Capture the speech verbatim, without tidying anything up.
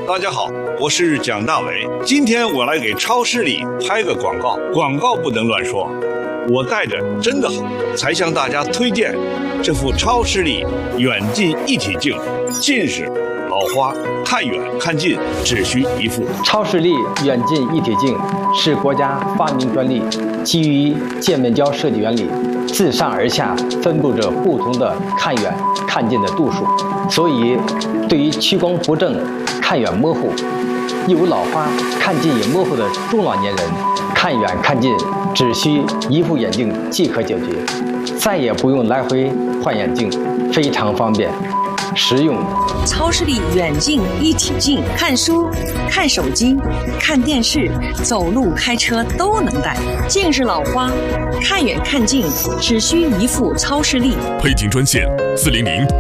大家好，我是蒋大为。今天我来给超视力拍个广告，广告不能乱说。我戴着真的好，才向大家推荐这副超视力远近一体镜。近视、老花，看远看近只需一副。 超视力远近一体镜是国家发明专利，基于渐面胶设计原理，自上而下分布着不同的看远看近的度数，所以对于屈光不正、看远模糊、有老花、看近也模糊的中老年人，看远看近只需一副眼镜即可解决，再也不用来回换眼镜，非常方便实用。 超视力远近一体镜，看书、看手机、看电视、走路、开车都能戴。近视老花，看远看近只需一副超视力。 配镜专线：四零零